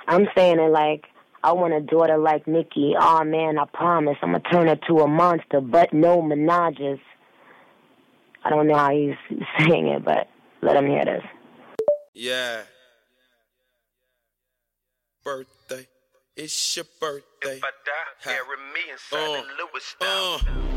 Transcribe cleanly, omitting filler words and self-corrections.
I'm saying it like, I want a daughter like Nicki. Oh man, I promise I'm gonna turn her to a monster, but no menages. I don't know how he's saying it, but let him hear this. Yeah. Birthday. It's your birthday. If I die, bury me inside the Lewis style.